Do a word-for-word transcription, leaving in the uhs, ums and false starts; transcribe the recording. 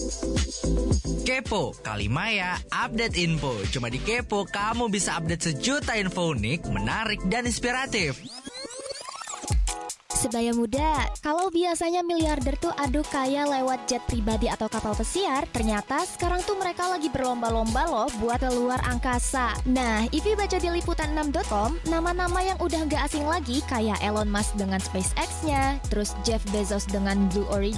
Kepo, Kalimaya, update info. Cuma di Kepo, kamu bisa update sejuta info unik, menarik, dan inspiratif. Sebaya muda, kalau biasanya miliarder tuh adu kaya lewat jet pribadi atau kapal pesiar, ternyata sekarang tuh mereka lagi berlomba-lomba loh buat keluar angkasa. Nah, Ivi baca di liputan enam titik com, nama-nama yang udah gak asing lagi kayak Elon Musk dengan SpaceX-nya, terus Jeff Bezos dengan Blue Origin,